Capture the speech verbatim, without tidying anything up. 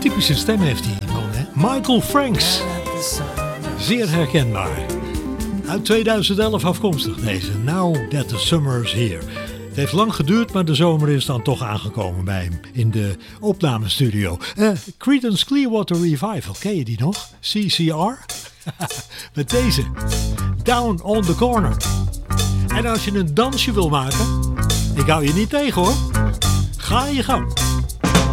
typische stem heeft hij van, hè? Michael Franks. Zeer herkenbaar. Uit tweeduizend elf afkomstig deze. Now that the summer's here. Het heeft lang geduurd, maar de zomer is dan toch aangekomen bij hem in de opnamestudio. Uh, Creedence Clearwater Revival, ken je die nog? C C R? Met deze. Down on the Corner. En als je een dansje wil maken, ik hou je niet tegen hoor. Ga je gang.